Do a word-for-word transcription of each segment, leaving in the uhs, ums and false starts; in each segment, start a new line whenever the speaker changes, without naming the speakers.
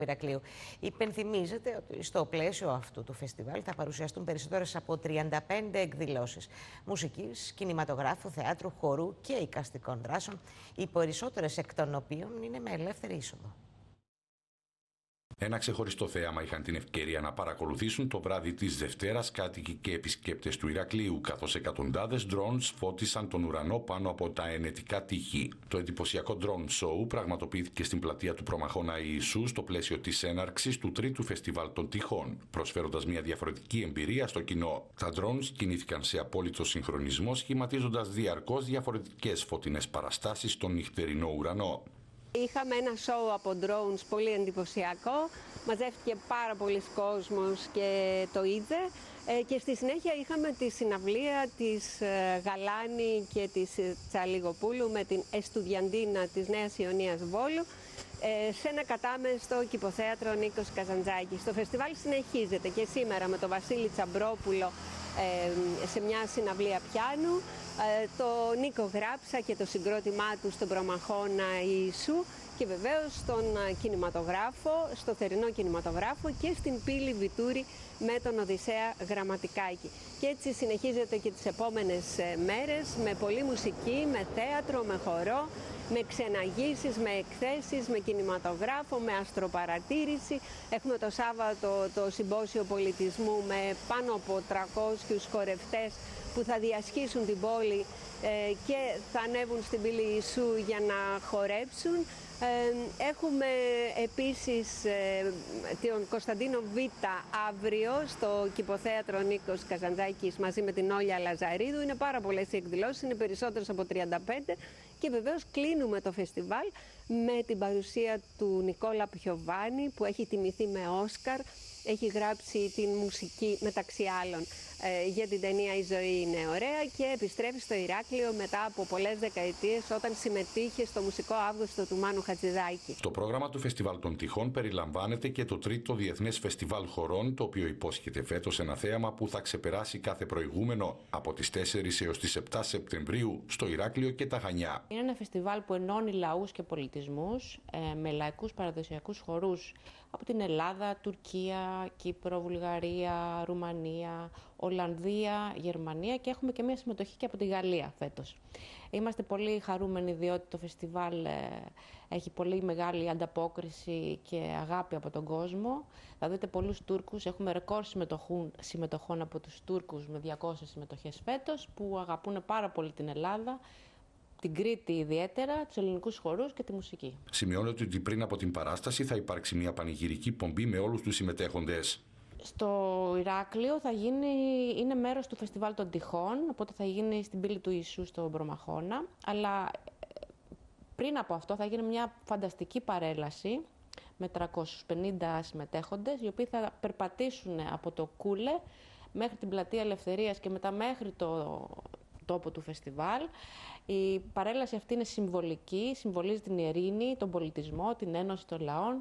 Ηρακλείου. Υπενθυμίζεται ότι στο πλαίσιο αυτού του φεστιβάλ θα παρουσιαστούν περισσότερες από τριάντα πέντε εκδηλώσεις μουσικής, κινηματογράφου, θεάτρου, χορού και εικαστικών δράσεων, οι περισσότερες εκ των οποίων είναι με ελεύθερη είσοδο.
Ένα ξεχωριστό θέαμα είχαν την ευκαιρία να παρακολουθήσουν το βράδυ της Δευτέρας κάτοικοι και επισκέπτες του Ηρακλείου, καθώς εκατοντάδες drones φώτισαν τον ουρανό πάνω από τα ενετικά τείχη. Το εντυπωσιακό drone show πραγματοποιήθηκε στην πλατεία του Προμαχώνα Ιησού στο πλαίσιο της έναρξης του τρίτου φεστιβάλ των τυχών, προσφέροντας μια διαφορετική εμπειρία στο κοινό. Τα drones κινήθηκαν σε απόλυτο συγχρονισμό, σχηματίζοντας διαρκώς διαφορετικές φωτεινές παραστάσεις στον νυχτερινό ουρανό.
Είχαμε ένα show από drones πολύ εντυπωσιακό, μαζεύτηκε πάρα πολλοί κόσμος και το είδε και στη συνέχεια είχαμε τη συναυλία της Γαλάνη και της Τσαλιγοπούλου με την Εστουδιαντίνα της Νέας Ιωνίας Βόλου σε ένα κατάμεστο κηποθέατρο Νίκος Καζαντζάκης. Το φεστιβάλ συνεχίζεται και σήμερα με τον Βασίλη Τσαμπρόπουλο σε μια συναυλία πιάνου, το Νίκο Γράψα και το συγκρότημά του στον Προμαχώνα Ιησού και βεβαίως στον κινηματογράφο, στο θερινό κινηματογράφο και στην Πύλη Βιτούρη με τον Οδυσσέα Γραμματικάκη. Και έτσι συνεχίζεται και τις επόμενες μέρες με πολλή μουσική, με θέατρο, με χορό, με ξεναγήσεις, με εκθέσεις, με κινηματογράφο, με αστροπαρατήρηση. Έχουμε το Σάββατο το Συμπόσιο Πολιτισμού με πάνω από τριακόσιους χορευτές που θα διασχίσουν την πόλη ε, και θα ανέβουν στην Πύλη Ιησού για να χορέψουν. Ε, έχουμε επίσης ε, τον Κωνσταντίνο Β αύριο στο κηποθέατρο Νίκος Καζαντζάκης μαζί με την Όλια Λαζαρίδου. Είναι πάρα πολλές οι εκδηλώσεις, είναι περισσότερες από τριάντα πέντε και βεβαίως κλείνουμε το φεστιβάλ με την παρουσία του Νικόλα Πιοβάνη που έχει τιμηθεί με Όσκαρ. Έχει γράψει την μουσική μεταξύ άλλων ε, για την ταινία «Η ζωή είναι ωραία» και επιστρέφει στο Ηράκλειο μετά από πολλές δεκαετίες όταν συμμετείχε στο μουσικό Αύγουστο του Μάνου Χατζηδάκη.
Το πρόγραμμα του Φεστιβάλ των Τυχών περιλαμβάνεται και το τρίτο Διεθνές Φεστιβάλ Χορών, το οποίο υπόσχεται φέτος ένα θέαμα που θα ξεπεράσει κάθε προηγούμενο από τις τέσσερις έως τις επτά Σεπτεμβρίου στο Ηράκλειο και τα Χανιά.
Είναι ένα φεστιβάλ που ενώνει λαούς και πολιτισμούς ε, με λαϊκούς παραδοσιακούς χορούς από την Ελλάδα, Τουρκία, Κύπρο, Βουλγαρία, Ρουμανία, Ολλανδία, Γερμανία και έχουμε και μια συμμετοχή και από τη Γαλλία φέτος. Είμαστε πολύ χαρούμενοι διότι το φεστιβάλ έχει πολύ μεγάλη ανταπόκριση και αγάπη από τον κόσμο. Θα δείτε πολλούς Τούρκους, έχουμε ρεκόρ συμμετοχών, συμμετοχών από τους Τούρκους με διακόσιες συμμετοχές φέτος που αγαπούν πάρα πολύ την Ελλάδα, την Κρήτη ιδιαίτερα, τους ελληνικούς χορούς και τη μουσική.
Σημειώνεται ότι πριν από την παράσταση θα υπάρξει μια πανηγυρική πομπή με όλους τους συμμετέχοντες.
Στο Ηράκλειο θα γίνει, είναι μέρος του Φεστιβάλ των Τυχών, οπότε θα γίνει στην Πύλη του Ιησού στον Προμαχώνα, αλλά πριν από αυτό θα γίνει μια φανταστική παρέλαση με τριακόσιους πενήντα συμμετέχοντες, οι οποίοι θα περπατήσουν από το Κούλε μέχρι την Πλατεία Ελευθερίας και μετά μέχρι το τόπο του φεστιβάλ. Η παρέλαση αυτή είναι συμβολική, συμβολίζει την ειρήνη, τον πολιτισμό, την ένωση των λαών.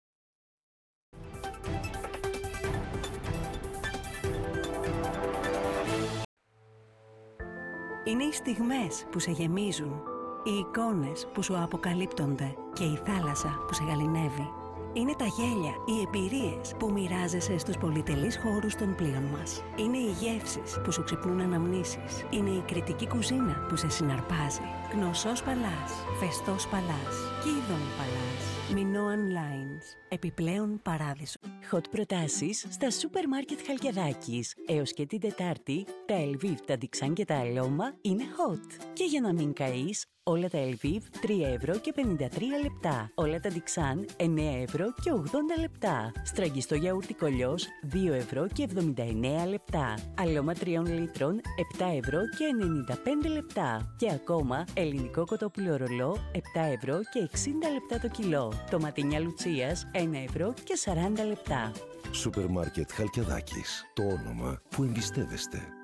Είναι οι στιγμές που σε γεμίζουν, οι εικόνες που σου αποκαλύπτονται και η θάλασσα που σε γαληνεύει. Είναι τα γέλια, οι εμπειρίες που μοιράζεσαι στους πολυτελείς χώρους των πλοίων μας. Είναι οι γεύσεις που σου ξυπνούν αναμνήσεις. Είναι η κριτική κουζίνα που σε συναρπάζει. Γνωσός Παλάς, Φεστός Παλάς, Κίδων Παλάς, Μινόαν Lines, επιπλέον παράδεισο. Hot προτάσεις στα σούπερ μάρκετ Χαλκιδάκης. Έως και την Τετάρτη, τα Ελβίβ, τα Ντιξάν και τα Αλώμα είναι hot. Και για να μην καείς, όλα τα Ελβίβ τρία ευρώ και πενήντα τρία λεπτά. Όλα τα Ντιξάν εννέα ευρώ και ογδόντα λεπτά. Στραγγιστό γιαούρτι Κολιός δύο ευρώ και εβδομήντα εννέα λεπτά. Αλώμα τριών λίτρων επτά ευρώ και ενενήντα πέντε λεπτά. Και ακόμα ελληνικό κοτόπουλο ρολό επτά ευρώ και εξήντα λεπτά το κιλό. Τοματίνια Λουτσίας ένα ευρώ και σαράντα λεπτά.
Σούπερ μάρκετ Χαλκιδάκης. Το όνομα που εμπιστεύεστε.